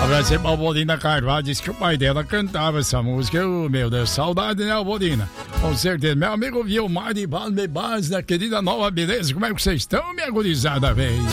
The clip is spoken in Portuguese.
Abraço pra Alvorina Carvalho, disse que o pai dela cantava essa música. Meu Deus, saudade, né, Alvorina? Com certeza. Meu amigo Vilmar de Valmebas, da querida Nova Beleza. Como é que vocês estão, minha gurizada, velho?